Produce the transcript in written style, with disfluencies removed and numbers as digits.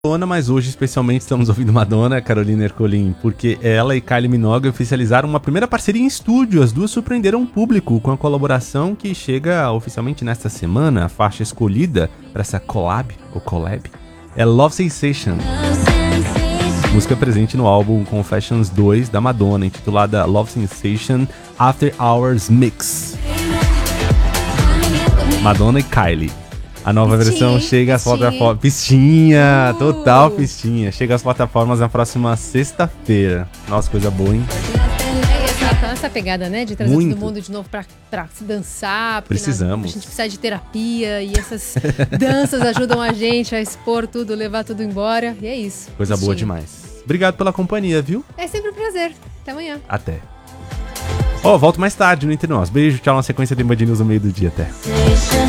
Madonna, mas hoje especialmente estamos ouvindo Madonna, Carolina Ercolim, porque ela e Kylie Minogue oficializaram uma primeira parceria em estúdio. As duas surpreenderam o público com a colaboração que chega oficialmente nesta semana. A faixa escolhida para essa collab é Love Sensation, música presente no álbum Confessions 2 da Madonna, intitulada Love Sensation After Hours Mix. Madonna e Kylie. A nova versão chega às plataformas... Pistinha! Total pistinha. Chega às plataformas na próxima sexta-feira. Nossa, coisa boa, hein? Essa pegada, né? De trazer todo mundo de novo pra se dançar. Precisamos. A gente precisa de terapia e essas danças ajudam a gente a expor tudo, levar tudo embora. E é isso. Coisa boa demais. Obrigado pela companhia, viu? É sempre um prazer. Até amanhã. Até. Volto mais tarde no Entre Nós. Beijo, tchau. Na sequência tem Band News no meio do dia. Até.